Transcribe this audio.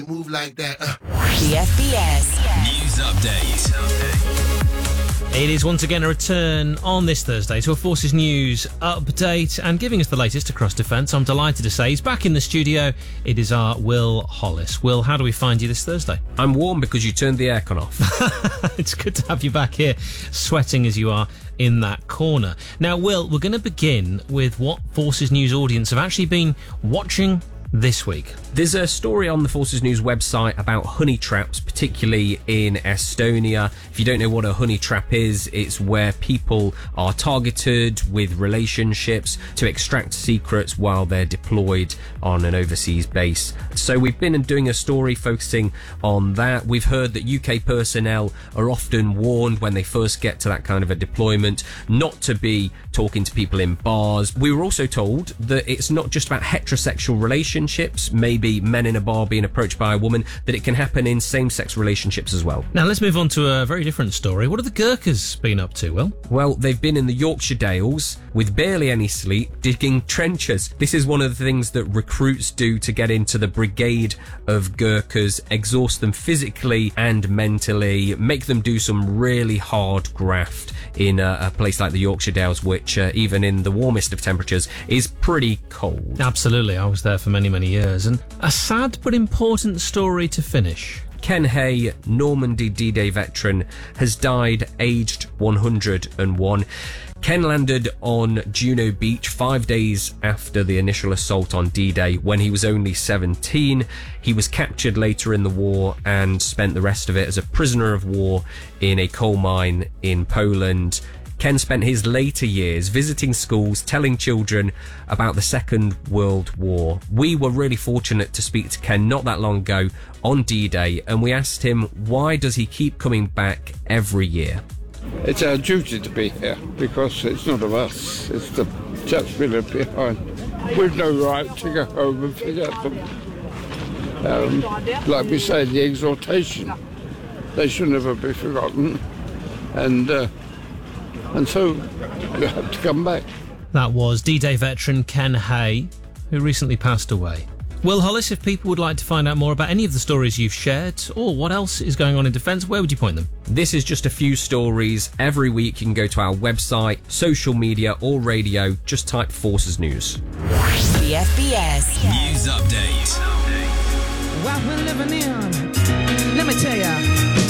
Move like that. The FBS News Update. It is once again a return on this Thursday to a Forces News update, and giving us the latest across defence, I'm delighted to say he's back in the studio. It is our Will Hollis. Will, how do we find you this Thursday? I'm warm because you turned the aircon off. It's good to have you back here, sweating as you are in that corner. Now, Will, we're going to begin with what Forces News audience have actually been watching this week. There's a story on the Forces News website about honey traps, particularly in Estonia. If you don't know what a honey trap is, it's where people are targeted with relationships to extract secrets while they're deployed on an overseas base. So we've been doing a story focusing on that. We've heard that UK personnel are often warned when they first get to that kind of a deployment not to be talking to people in bars. We were also told that it's not just about heterosexual relationships, maybe men in a bar being approached by a woman, that it can happen in same-sex relationships as well. Now, let's move on to a very different story. What have the Gurkhas been up to, Will? Well, they've been in the Yorkshire Dales with barely any sleep, digging trenches. This is one of the things that recruits do to get into the brigade of Gurkhas, exhaust them physically and mentally, make them do some really hard graft in a place like the Yorkshire Dales, which even in the warmest of temperatures is pretty cold. Absolutely, I was there for many, many years, and a sad but important story to finish. Ken Hay, Normandy D-Day veteran, has died aged 101. Ken landed on Juno Beach 5 days after the initial assault on D-Day when he was only 17. He was captured later in the war and spent the rest of it as a prisoner of war in a coal mine in Poland. Ken spent his later years visiting schools, telling children about the Second World War. We were really fortunate to speak to Ken not that long ago on D-Day, and we asked him, why does he keep coming back every year? It's our duty to be here because it's not of us, it's the chaps we left behind. We've no right to go home and forget them. Like we say, the exhortation, they should never be forgotten, and so you have to come back. That was D-Day veteran Ken Hay, who recently passed away. Will Hollis, if people would like to find out more about any of the stories you've shared or what else is going on in defence, where would you point them? This is just a few stories. Every week you can go to our website, social media or radio, just type Forces News. The FBS News Update. What we're living in, let me tell ya.